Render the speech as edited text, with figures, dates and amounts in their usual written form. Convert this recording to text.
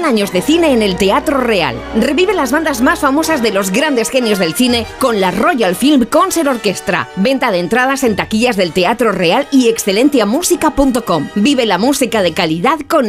100 años de cine en el Teatro Real. Revive las bandas más famosas de los grandes genios del cine con la Royal Film Concert Orchestra. Venta de entradas en taquillas del Teatro Real y excelentiamusica.com. Vive la música de calidad con